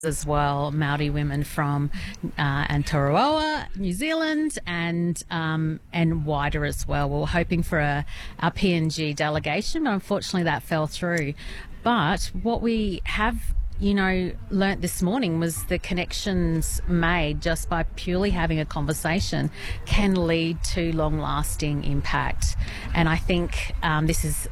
as well, Maori women from Aotearoa, New Zealand, and wider as well. We were hoping for our PNG delegation, but unfortunately that fell through. But what we have learnt this morning was the connections made just by purely having a conversation can lead to long-lasting impact. And I think this is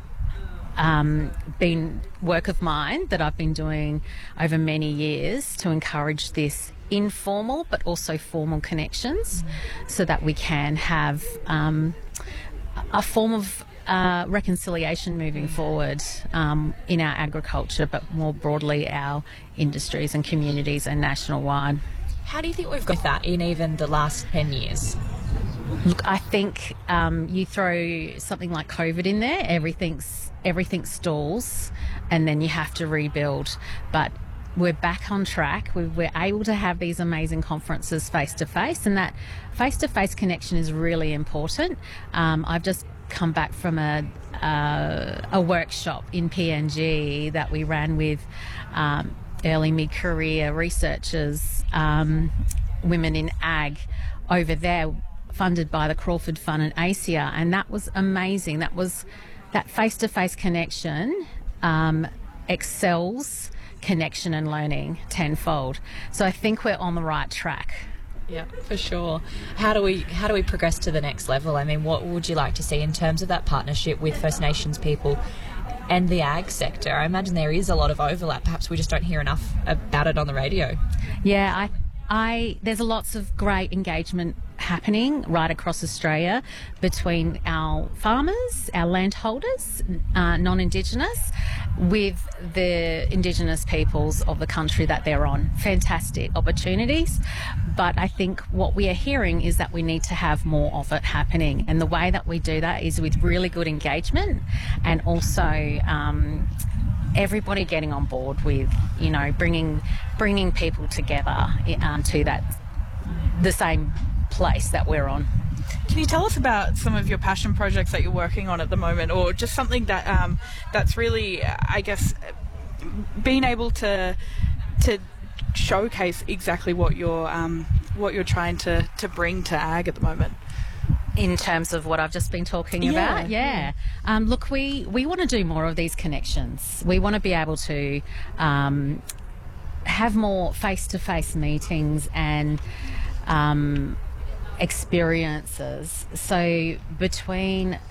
been work of mine that I've been doing over many years to encourage this informal but also formal connections so that we can have a form of reconciliation moving forward in our agriculture, but more broadly our industries and communities and national-wide. How do you think we've got that in even the last 10 years? Look, I think you throw something like COVID in there, everything stalls, and then you have to rebuild. But we're back on track. We're able to have these amazing conferences face-to-face, and that face-to-face connection is really important. I've just come back from a workshop in PNG that we ran with early mid-career researchers, women in ag over there, funded by the Crawford Fund and ASIA, and that was amazing. That face-to-face connection excels connection and learning tenfold. So I think we're on the right track. Yeah, for sure. How do we progress to the next level? I mean, what would you like to see in terms of that partnership with First Nations people and the ag sector? I imagine there is a lot of overlap. Perhaps we just don't hear enough about it on the radio. Yeah, there's lots of great engagement happening right across Australia between our farmers, our landholders, non-Indigenous, with the Indigenous peoples of the country that they're on. Fantastic opportunities, but I think what we are hearing is that we need to have more of it happening, and the way that we do that is with really good engagement and also everybody getting on board with, bringing people together to the same place that we're on. Can you tell us about some of your passion projects that you're working on at the moment, or just something that that's really, I guess, being able to showcase exactly what you're trying to bring to ag at the moment? In terms of what I've just been talking about? Yeah. Look, we want to do more of these connections. We want to be able to have more face-to-face meetings and experiences. So between,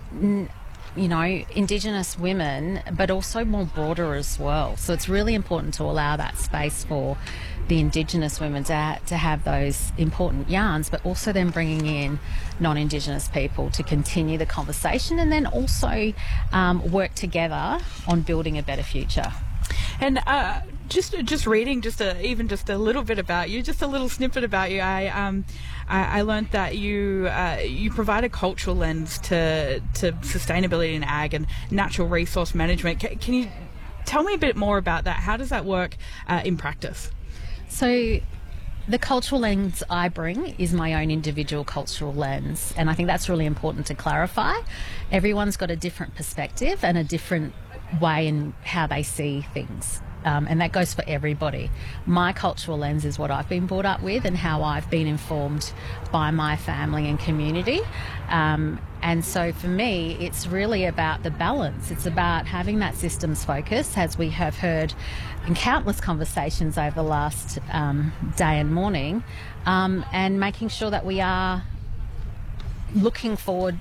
Indigenous women, but also more broader as well. So it's really important to allow that space for the Indigenous women to have those important yarns, but also then bringing in non-Indigenous people to continue the conversation and then also work together on building a better future. And just reading even just a little bit about you, just a little snippet about you, I learned that you provide a cultural lens to sustainability in ag and natural resource management. Can you tell me a bit more about that? How does that work in practice? So the cultural lens I bring is my own individual cultural lens, and I think that's really important to clarify. Everyone's got a different perspective and a different way in how they see things. And that goes for everybody. My cultural lens is what I've been brought up with and how I've been informed by my family and community. And so for me, it's really about the balance. It's about having that systems focus, as we have heard in countless conversations over the last day and morning, and making sure that we are looking forward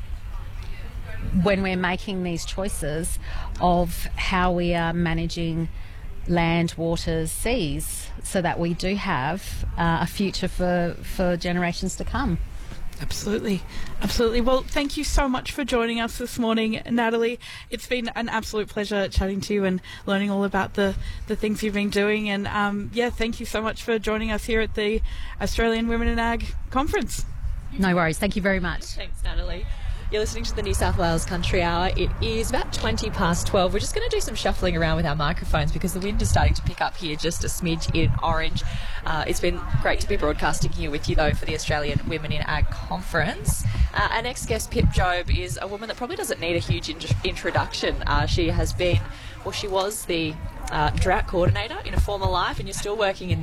when we're making these choices of how we are managing land, waters, seas, so that we do have a future for generations to come. Absolutely. Well, thank you so much for joining us this morning, Natalie. It's been an absolute pleasure chatting to you and learning all about the things you've been doing. And thank you so much for joining us here at the Australian Women in Ag Conference. No worries. Thank you very much. Thanks, Natalie. You're listening to the New South Wales Country Hour. It is about 20 past 12. We're just going to do some shuffling around with our microphones because the wind is starting to pick up here just a smidge in Orange. It's been great to be broadcasting here with you, though, for the Australian Women in Ag Conference. Our next guest, Pip Job, is a woman that probably doesn't need a huge introduction. She was the drought coordinator in a former life, and you're still working in